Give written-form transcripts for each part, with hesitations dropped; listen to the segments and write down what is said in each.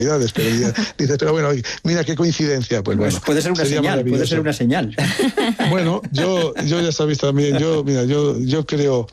pero dices, pero bueno, mira qué coincidencia. Pues bueno, puede ser una señal, puede ser una señal. Bueno, yo ya sabéis también, yo creo,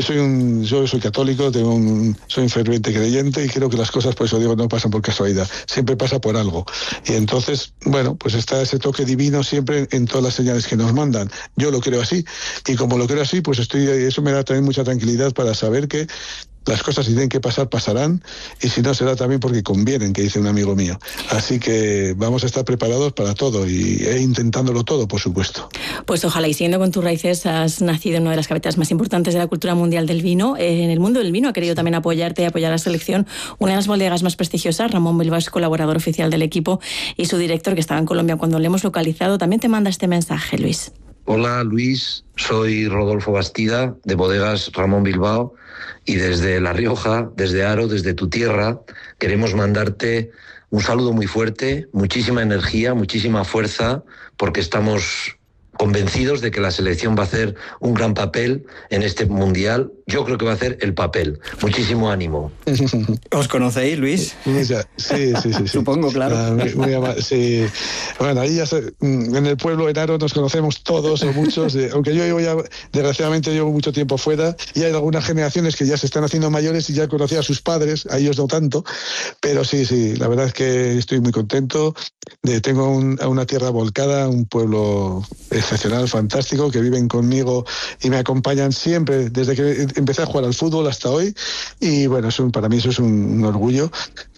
yo soy católico, soy un ferviente creyente y creo que las cosas, por eso digo, no pasan por casualidad, siempre pasa por algo. Y entonces, bueno, pues está ese toque divino siempre en todas las señales que nos mandan. Yo lo creo así, y como lo creo así, pues eso me da también mucha tranquilidad para saber que las cosas si tienen que pasar, pasarán, y si no, será también porque convienen, que dice un amigo mío. Así que vamos a estar preparados para todo e intentándolo todo, por supuesto. Pues ojalá, y siguiendo con tus raíces, has nacido en una de las capitales más importantes de la cultura mundial del vino. En el mundo del vino ha querido también apoyarte y apoyar a la selección. Una de las bodegas más prestigiosas, Ramón Bilbao, es colaborador oficial del equipo, y su director, que estaba en Colombia cuando le hemos localizado, también te manda este mensaje, Luis. Hola Luis, soy Rodolfo Bastida, de Bodegas Ramón Bilbao, y desde La Rioja, desde Haro, desde tu tierra, queremos mandarte un saludo muy fuerte, muchísima energía, muchísima fuerza, porque estamos convencidos de que la selección va a hacer un gran papel en este mundial. Yo creo que va a hacer el papel. Muchísimo ánimo. ¿Os conocéis, Luis? Sí. Supongo, claro. Sí. Bueno, ahí en el pueblo en Haro nos conocemos todos o muchos, aunque yo desgraciadamente llevo mucho tiempo fuera, y hay algunas generaciones que ya se están haciendo mayores y ya conocí a sus padres, a ellos no tanto, pero sí, la verdad es que estoy muy contento. Tengo una tierra volcada, un pueblo excepcional, fantástico, que viven conmigo y me acompañan siempre, desde que empecé a jugar al fútbol hasta hoy, y bueno, para mí eso es un orgullo.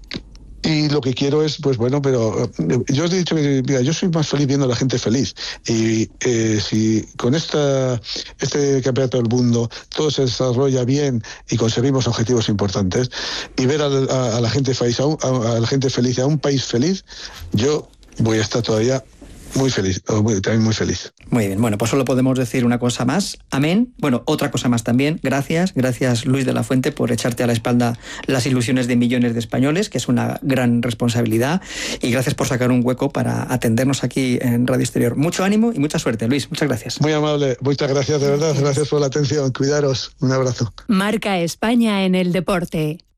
Y lo que quiero es, pues bueno, pero yo os he dicho que, mira, yo soy más feliz viendo a la gente feliz. Y si con este campeonato del mundo todo se desarrolla bien y conseguimos objetivos importantes, y ver a la gente feliz, a la gente feliz, a un país feliz, yo voy a estar todavía muy feliz, también muy feliz. Muy bien, bueno, pues solo podemos decir una cosa más. Amén. Bueno, otra cosa más también. Gracias Luis de la Fuente, por echarte a la espalda las ilusiones de millones de españoles, que es una gran responsabilidad. Y gracias por sacar un hueco para atendernos aquí en Radio Exterior. Mucho ánimo y mucha suerte, Luis. Muchas gracias. Muy amable. Muchas gracias, de verdad. Gracias por la atención. Cuidaros. Un abrazo. Marca España en el deporte.